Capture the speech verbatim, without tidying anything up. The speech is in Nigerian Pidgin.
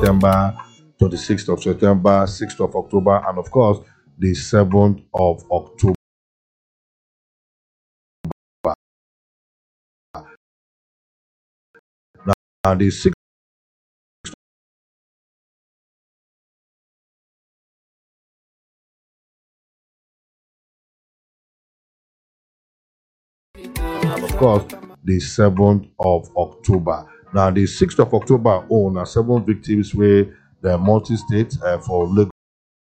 September, twenty-sixth of September, sixth of October, and of course, the seventh of October. Now, the sixth and of course, the seventh of October. Now, the sixth of October, oh, now seven victims were the multi-state uh, for Lagos.